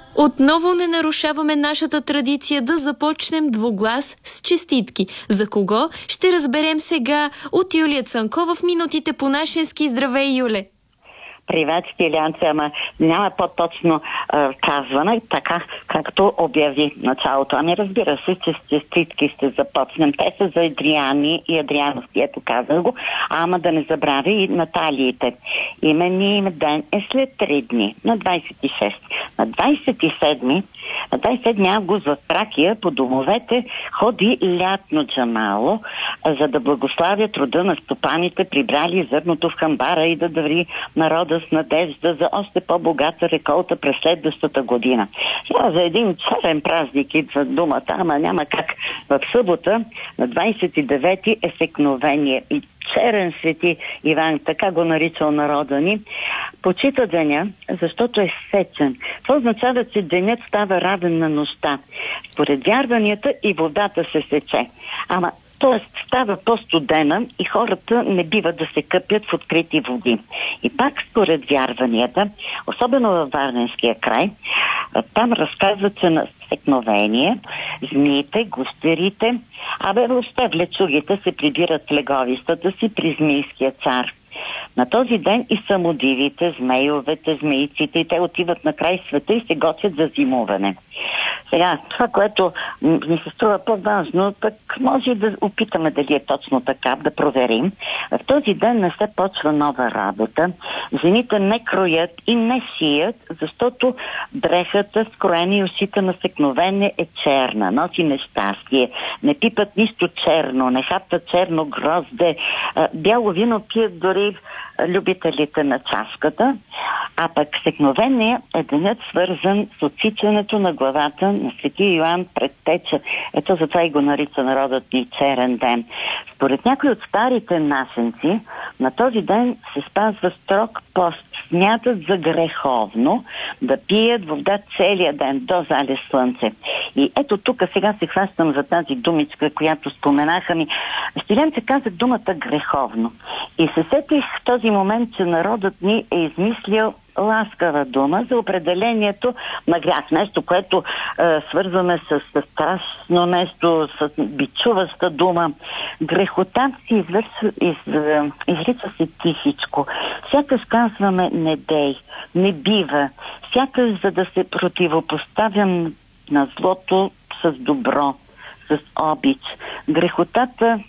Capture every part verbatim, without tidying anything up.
Отново не нарушаваме нашата традиция да започнем двуглас с честитки. За кого? Ще разберем сега от Юлия Цанкова в минутите по нашенски. Здравей, Юле! Привет, Стилянце, ама няма по-точно а, казване, така както обяви началото. Ами разбира се, че с честитки ще започнем. Те са за Адриани и Адрианости, ето казах го, ама да не забравя и Наталиите. Именния им ден е след три дни, на двадесет и шести. На двадесет и седми, на двадесет и седми август в Тракия по домовете ходи лятно джамало, за да благославят рода на стопаните, прибрали зърното в хамбара и да дари народа с надежда за още по-богата реколта през следващата година. Сега за един черен празник идва думата, ама няма как. В събота на двадесет и девети е секновение и черен свети Иван, така го наричал народа ни, почита деня, защото е сечен. Това означава, че денят става равен на нощта. Според вярванията и водата се сече. Ама т.е. става по-студена и хората не биват да се къпят в открити води. И пак според вярванията, особено във Варненския край, там разказват, че на секновение змиите, гущерите, абе въобще влечугите се прибират в леговищата си при змийския цар. На този ден и самодивите, змейовете, змейците, и те отиват на край света и се готвят за зимуване. Сега, това, което ми се струва по-важно, пък може да опитаме дали е точно така, да проверим. В този ден не се почва нова работа. Жените не кроят и не шият, защото дрехата, скроена и ушита на секновение е черна, носи нещастие. Не пипат нищо черно, не хапват черно грозде, бяло вино пият дори любителите на чашката, а пък секновение е денят свързан с отсичането на главата на свети Йоан Предтеча. Ето затова и го нарича народът ни черен ден. Според някои от старите нашенци, на този ден се спазва строг пост. Смятат за греховно да пият вода целия ден до залез слънце. И ето тук сега се хващам за тази думичка, която споменаха ми. Стиленце казах думата греховно. И се сетих в този момент, че народът ни е измислил ласкава дума за определението на грях. Нещо, което е, свързваме с, с страшно нещо, с бичуваща дума. Грехота си извършва, из, е, изрича се тихичко. Сякаш казваме не дей, не бива. Сякаш за да се противопоставям на злото с добро, с обич. Грехотата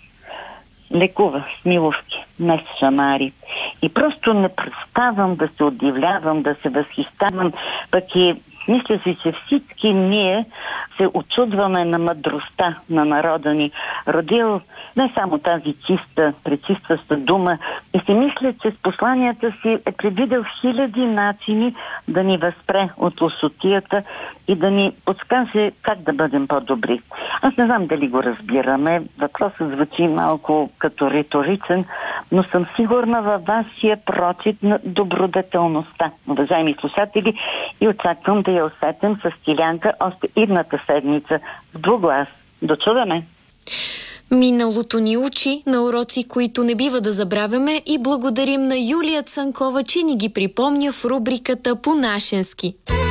лекува с миловки, не с шамари. И просто не преставам да се удивлявам, да се възхищавам, пък и мисля си, че всички ние се очудваме на мъдростта на народа ни, родил не само тази чиста, пречистваща дума, и си мисля, че с посланията си е предвидел хиляди начини да ни възпре от лошотията и да ни подскаже как да бъдем по-добри. Аз не знам дали го разбираме, въпросът звучи малко като риторичен, но съм сигурна във вашия прочит на добродетелността, уважаеми слушатели, и очаквам да я усетим с Стилянка още идната седмица в двуглас. До чуване! Миналото ни учи на уроци, които не бива да забравяме, и благодарим на Юлия Цанкова, че ни ги припомня в рубриката по нашенски.